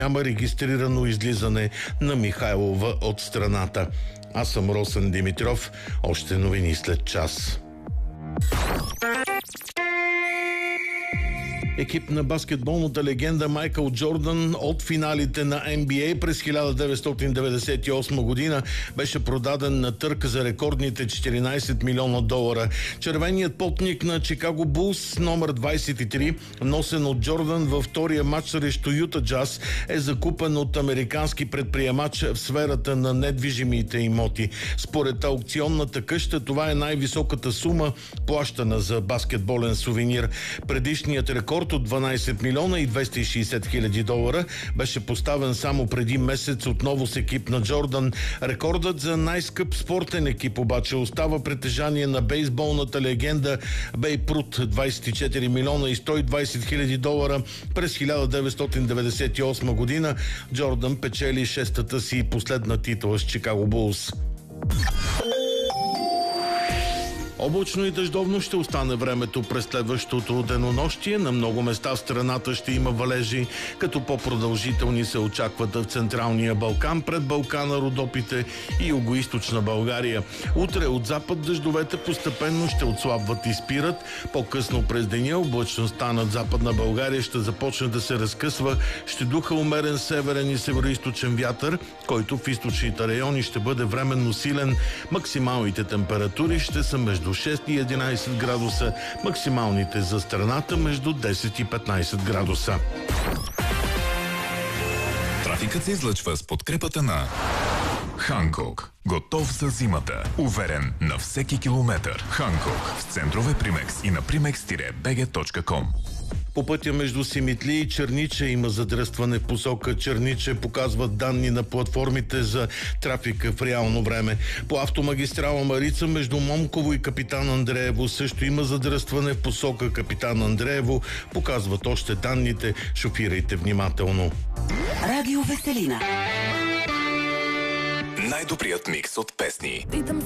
няма регистрирано излизане на Михайлова от страната. Аз съм Росен Димитров. Още новини след час. Екип на баскетболната легенда Майкъл Джордан от финалите на NBA през 1998 година беше продаден на търг за рекордните $14 милиона. Червеният потник на Чикаго Булс, номер 23, носен от Джордан във втория матч срещу Юта Джаз, е закупен от американски предприемач в сферата на недвижимите имоти. Според аукционната къща това е най-високата сума, плащана за баскетболен сувенир. Предишният рекорд от $12 милиона и 260 хиляди беше поставен само преди месец отново с екип на Джордан. Рекордът за най-скъп спортен екип обаче остава притежание на бейсболната легенда Бейб Рут, $24 милиона и 120 хиляди през 1998 година. Джордан печели шестата си и последна титла с Чикаго Булс. Облачно и дъждовно ще остане времето през следващото денонощие. На много места в страната ще има валежи, като по-продължителни се очакват в Централния Балкан, пред Балкана, Родопите и Югоизточна България. Утре от запад дъждовете постепенно ще отслабват и спират. По-късно през деня облачността над Западна България ще започне да се разкъсва. Ще духа умерен северен и североизточен вятър, който в източните райони ще бъде временно силен. Максималните температури ще са между 6 и 11 градуса, максималните за страната между 10 и 15 градуса. Трафикът се излъчва с подкрепата на Ханкок. Готов за зимата. Уверен на всеки километър. Ханкок в центрове Примекс и на primex-bg.com. По пътя между Симитли и Черниче има задръстване в посока Черниче, показват данни на платформите за трафика в реално време. По автомагистрала Марица между Момково и Капитан Андреево също има задръстване в посока Капитан Андреево, показват още данните. Шофирайте внимателно. Радио Веселина. Най-добрият микс от песни.